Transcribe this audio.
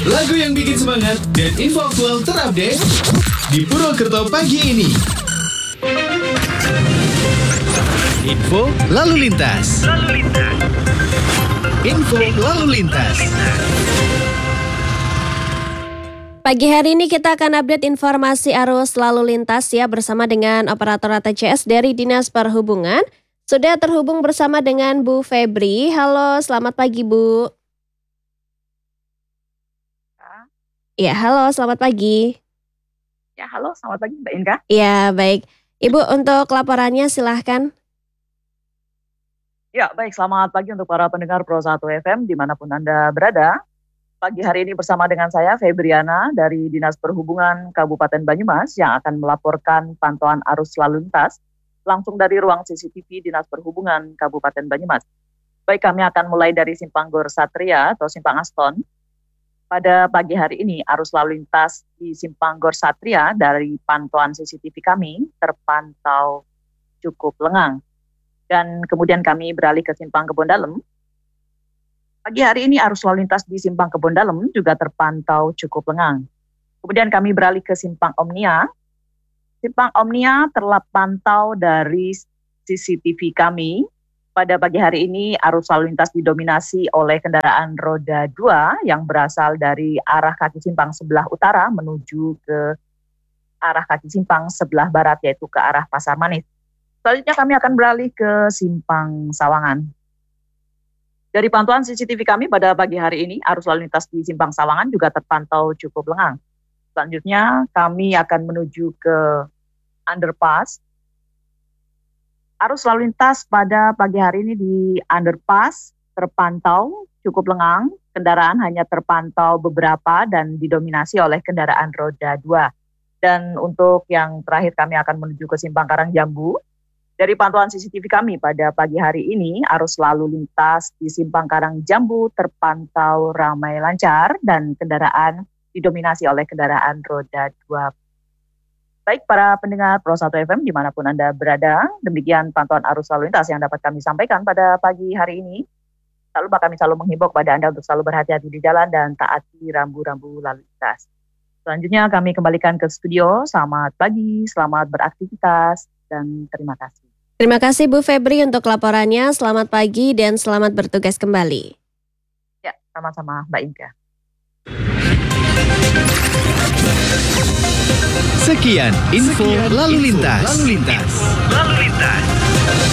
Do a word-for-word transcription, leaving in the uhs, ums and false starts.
Lagu yang bikin semangat dan info aktual terupdate di Purwokerto pagi ini. Info lalu lintas. Lalu lintas. Info lalu lintas. Pagi hari ini kita akan update informasi arus lalu lintas ya bersama dengan operator A T C S dari Dinas Perhubungan. Sudah terhubung bersama dengan Bu Febri. Halo, selamat pagi Bu. Ya, halo, selamat pagi. Ya, halo, selamat pagi Mbak Inka. Ya, baik. Ibu, untuk laporannya silahkan. Ya, baik, selamat pagi untuk para pendengar Pro satu F M dimanapun Anda berada. Pagi hari ini bersama dengan saya, Febriana, dari Dinas Perhubungan Kabupaten Banyumas yang akan melaporkan pantauan arus lalu lintas langsung dari ruang C C T V Dinas Perhubungan Kabupaten Banyumas. Baik, kami akan mulai dari Simpang Gor Satria atau Simpang Aston. Pada pagi hari ini, arus lalu lintas di Simpang Gor Satria dari pantauan C C T V kami terpantau cukup lengang. Dan kemudian kami beralih ke Simpang Kebon Dalem. Pagi hari ini arus lalu lintas di Simpang Kebon Dalem juga terpantau cukup lengang. Kemudian kami beralih ke Simpang Omnia. Simpang Omnia terpantau dari C C T V kami. Pada pagi hari ini arus lalu lintas didominasi oleh kendaraan roda dua yang berasal dari arah kaki simpang sebelah utara menuju ke arah kaki simpang sebelah barat yaitu ke arah Pasar Manis. Selanjutnya kami akan beralih ke Simpang Sawangan. Dari pantauan C C T V kami pada pagi hari ini arus lalu lintas di Simpang Sawangan juga terpantau cukup lengang. Selanjutnya kami akan menuju ke underpass. Arus lalu lintas pada pagi hari ini di underpass terpantau cukup lengang, kendaraan hanya terpantau beberapa dan didominasi oleh kendaraan roda dua. Dan untuk yang terakhir kami akan menuju ke Simpang Karangjambu. Dari pantauan C C T V kami pada pagi hari ini, arus lalu lintas di Simpang Karangjambu terpantau ramai lancar dan kendaraan didominasi oleh kendaraan roda dua. Baik para pendengar Pro satu F M dimanapun Anda berada, demikian pantauan arus lalu lintas yang dapat kami sampaikan pada pagi hari ini. Tak lupa kami selalu menghimbau kepada Anda untuk selalu berhati-hati di jalan dan taati rambu-rambu lalu lintas. Selanjutnya kami kembalikan ke studio. Selamat pagi, selamat beraktivitas, dan terima kasih. Terima kasih Bu Febri untuk laporannya. Selamat pagi dan selamat bertugas kembali. Ya, sama-sama Mbak Inka. Sekian info lalu lintas. Lalu lintas. Lalu lintas.